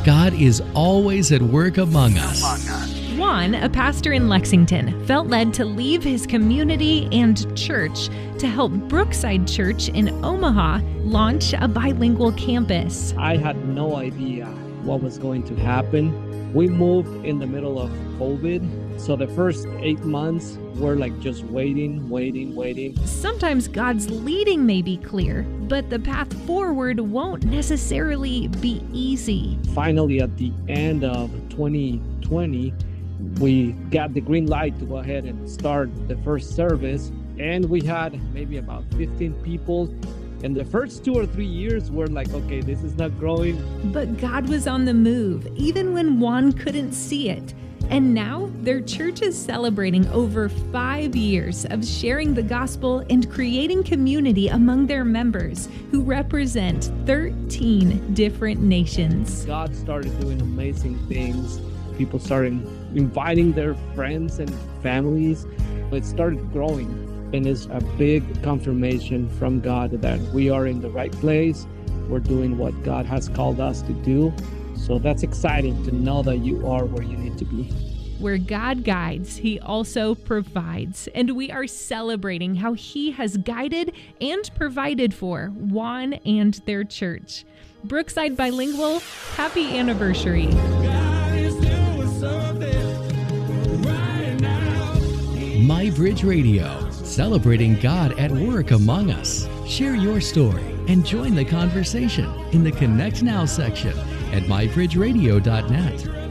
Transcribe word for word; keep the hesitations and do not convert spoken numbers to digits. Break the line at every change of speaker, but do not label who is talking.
God is always at work among us.
Juan, a pastor in Lexington, felt led to leave his community and church to help Brookside Church in Omaha launch a bilingual campus.
I had no idea what was going to happen. We moved in the middle of COVID, so the first eight months were like just waiting, waiting, waiting.
Sometimes God's leading may be clear, but the path forward won't necessarily be easy.
Finally, at the end of twenty twenty, we got the green light to go ahead and start the first service, and we had maybe about fifteen people. And the first two or three years were like, okay, this is not growing.
But God was on the move, even when Juan couldn't see it. And now their church is celebrating over five years of sharing the gospel and creating community among their members who represent thirteen different nations.
God started doing amazing things. People started inviting their friends and families. It started growing. And it's a big confirmation from God that we are in the right place. We're doing what God has called us to do. So that's exciting to know that you are where you need to be.
Where God guides, He also provides. And we are celebrating how He has guided and provided for Juan and their church. Brookside Bilingual, happy anniversary.
God is doing something right now.
MyBridge Radio, celebrating God at work among us. Share your story and join the conversation in the Connect Now section at my bridge radio dot net.